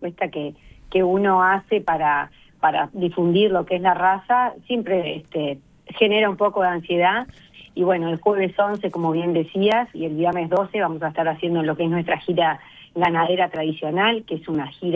propuesta que uno hace para difundir lo que es la raza, siempre genera un poco de ansiedad. Y bueno, el jueves 11, como bien decías, y el viernes 12 vamos a estar haciendo lo que es nuestra gira ganadera tradicional, que es una gira